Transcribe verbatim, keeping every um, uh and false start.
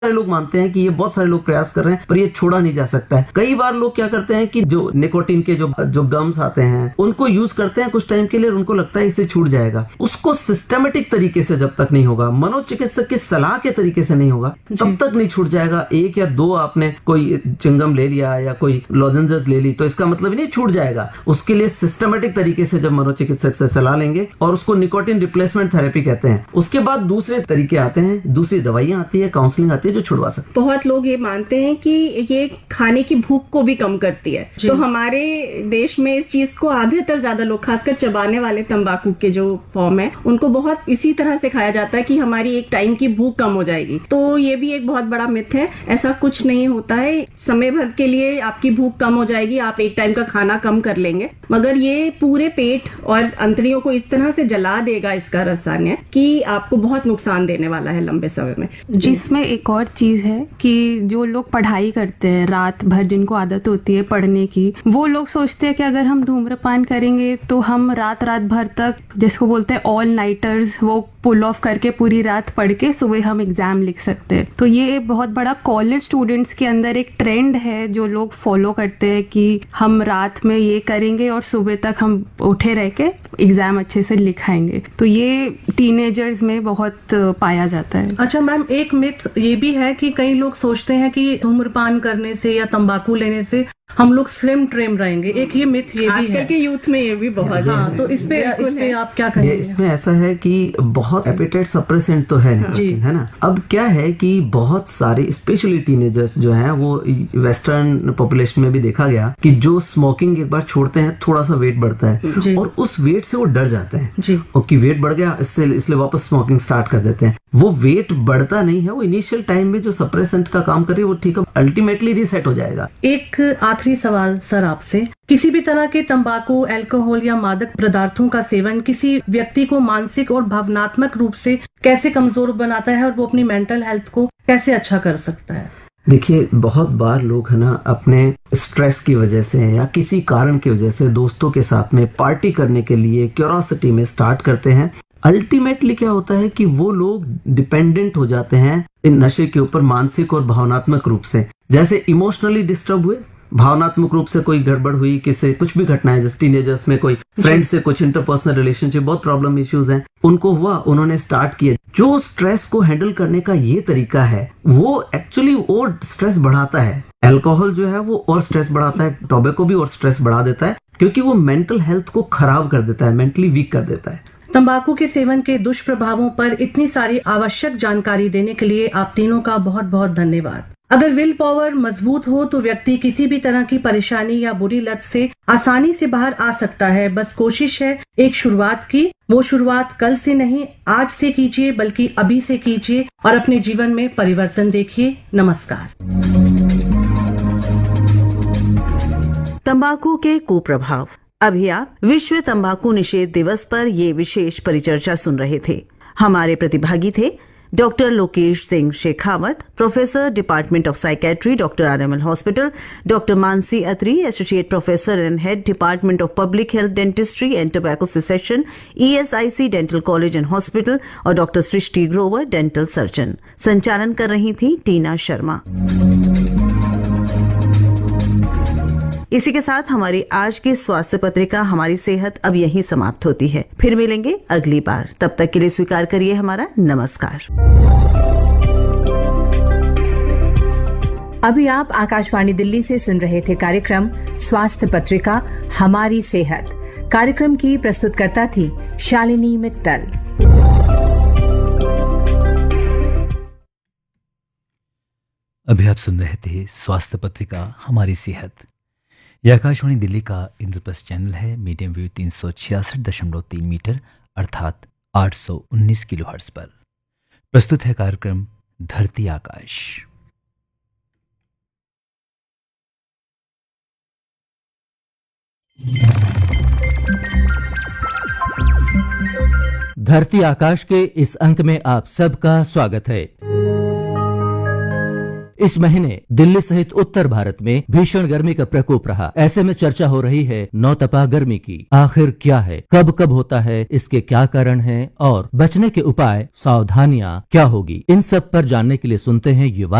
सारे लोग मानते हैं कि ये बहुत सारे लोग प्रयास कर रहे हैं पर ये छोड़ा नहीं जा सकता है। कई बार लोग क्या करते हैं कि जो निकोटीन के जो जो गम्स आते हैं उनको यूज करते हैं कुछ टाइम के लिए, उनको लगता है इससे छूट जाएगा। उसको सिस्टमेटिक तरीके से जब तक नहीं होगा, मनोचिकित्सक की सलाह के तरीके से नहीं होगा, तब तक नहीं छूट जाएगा। एक या दो आपने कोई चिंगम ले लिया या कोई लॉजेंजेस ले ली तो इसका मतलब नहीं छूट जाएगा। उसके लिए सिस्टमेटिक तरीके से जब मनोचिकित्सक से सलाह लेंगे, और उसको निकोटीन रिप्लेसमेंट थेरेपी कहते हैं। उसके बाद दूसरे तरीके आते हैं, दूसरी दवाइयां आती है, काउंसलिंग आती है जो छुड़वा सकते हैं। बहुत लोग ये मानते हैं कि ये खाने की भूख को भी कम करती है, तो हमारे देश में इस चीज को आधेतर ज्यादा लोग, खासकर चबाने वाले तंबाकू के जो फॉर्म है, उनको बहुत इसी तरह से खाया जाता है कि हमारी एक टाइम की भूख कम हो जाएगी। तो ये भी एक बहुत बड़ा मिथ है, ऐसा कुछ नहीं होता है। समय भर के लिए आपकी भूख कम हो जाएगी, आप एक टाइम का खाना कम कर लेंगे, मगर ये पूरे पेट और अंतड़ियों को इस तरह से जला देगा इसका रसायन कि आपको बहुत नुकसान देने वाला है लंबे समय में। जिसमें एक और चीज है कि जो लोग पढ़ाई करते हैं रात भर, जिनको आदत होती है पढ़ने की, वो लोग सोचते हैं कि अगर हम धूम्रपान करेंगे तो हम रात रात भर तक, जिसको बोलते हैं ऑल नाइटर्स, वो पुल ऑफ करके पूरी रात पढ़ के सुबह हम एग्जाम लिख सकते हैं। तो ये बहुत बड़ा कॉलेज स्टूडेंट्स के अंदर एक ट्रेंड है जो लोग फॉलो करते हैं कि हम रात में ये करेंगे और सुबह तक हम उठे रह के एग्जाम अच्छे से लिखाएंगे। तो ये टीनेजर्स में बहुत पाया जाता है। अच्छा मैम, एक मिथ ये भी है कि कई लोग सोचते हैं कि धूम्रपान करने से या तंबाकू लेने से हम लोग स्लिम ट्रिम रहेंगे। एक ये मिथ ये भी आजकल है के यूथ में, ये भी बहुत हाँ, तो इस पे इस पे आप क्या कहेंगे? इसमें ऐसा है कि बहुत एपेटाइट सप्रेसेंट तो है निकोटीन, है ना। अब क्या है कि बहुत सारे स्पेशली टीनेजर्स जो हैं, वो वेस्टर्न पॉपुलेशन में भी देखा गया कि जो स्मोकिंग एक बार छोड़ते हैं थोड़ा सा वेट बढ़ता है और उस वेट से वो डर जाते हैं और कि वेट बढ़ गया इससे इसलिए वापस स्मोकिंग स्टार्ट कर देते हैं। वो वेट बढ़ता नहीं है, वो इनिशियल टाइम में जो सप्रेसेंट का काम कर रही है वो ठीक है, अल्टीमेटली रीसेट हो जाएगा। एक आखिरी सवाल सर आपसे, किसी भी तरह के तंबाकू, अल्कोहल या मादक पदार्थों का सेवन किसी व्यक्ति को मानसिक और भावनात्मक रूप से कैसे कमजोर बनाता है और वो अपनी मेंटल हेल्थ को कैसे अच्छा कर सकता है? देखिए, बहुत बार लोग है ना अपने स्ट्रेस की वजह से या किसी कारण की वजह से दोस्तों के साथ में पार्टी करने के लिए क्यूरोसिटी में स्टार्ट करते हैं। अल्टीमेटली क्या होता है कि वो लोग डिपेंडेंट हो जाते हैं इन नशे के ऊपर मानसिक और भावनात्मक रूप से। जैसे इमोशनली डिस्टर्ब हुए, भावनात्मक रूप से कोई गड़बड़ हुई, किसी कुछ भी घटना है, जैसे टीनेजर्स में कोई फ्रेंड से कुछ इंटरपर्सनल रिलेशनशिप, बहुत प्रॉब्लम इश्यूज हैं, उनको हुआ, उन्होंने स्टार्ट किया। जो स्ट्रेस को हैंडल करने का ये तरीका है वो एक्चुअली और स्ट्रेस बढ़ाता है। अल्कोहल जो है वो और स्ट्रेस बढ़ाता है, टोबैको भी और स्ट्रेस बढ़ा देता है, क्योंकि वो मेंटल हेल्थ को खराब कर देता है, मेंटली वीक कर देता है। तंबाकू के सेवन के दुष्प्रभावों पर इतनी सारी आवश्यक जानकारी देने के लिए आप तीनों का बहुत बहुत धन्यवाद। अगर विल पावर मजबूत हो तो व्यक्ति किसी भी तरह की परेशानी या बुरी लत से आसानी से बाहर आ सकता है। बस कोशिश है एक शुरुआत की। वो शुरुआत कल से नहीं, आज से कीजिए, बल्कि अभी से कीजिए और अपने जीवन में परिवर्तन देखिए। नमस्कार। तंबाकू के कुप्रभाव। अभी आप विश्व तंबाकू निषेध दिवस पर ये विशेष परिचर्चा सुन रहे थे। हमारे प्रतिभागी थे doctor Lokesh Singh Shekhawat, professor department of psychiatry, doctor RML hospital, doctor Mansi Atri, associate professor and head department of public health dentistry and tobacco cessation, ESIC dental college and hospital, और डॉक्टर सृष्टि ग्रोवर, डेंटल सर्जन। संचालन कर रही थी टीना शर्मा। इसी के साथ हमारी आज की स्वास्थ्य पत्रिका हमारी सेहत अब यहीं समाप्त होती है। फिर मिलेंगे अगली बार, तब तक के लिए स्वीकार करिए हमारा नमस्कार। अभी आप आकाशवाणी दिल्ली से सुन रहे थे कार्यक्रम स्वास्थ्य पत्रिका हमारी सेहत। कार्यक्रम की प्रस्तुतकर्ता थी शालिनी मित्तल। अभी आप सुन रहे थे स्वास्थ्य पत्रिका हमारी सेहत। यह आकाशवाणी दिल्ली का इंद्रप्रस्थ चैनल है। मीडियम वेव तीन सौ छियासठ दशमलव तीन मीटर अर्थात आठ सौ उन्नीस किलो हर्ट्ज पर प्रस्तुत है कार्यक्रम धरती आकाश। धरती आकाश के इस अंक में आप सबका स्वागत है। इस महीने दिल्ली सहित उत्तर भारत में भीषण गर्मी का प्रकोप रहा। ऐसे में चर्चा हो रही है नौतपा गर्मी की। आखिर क्या है, कब कब होता है, इसके क्या कारण हैं और बचने के उपाय, सावधानियां क्या होगी, इन सब पर जानने के लिए सुनते हैं युवा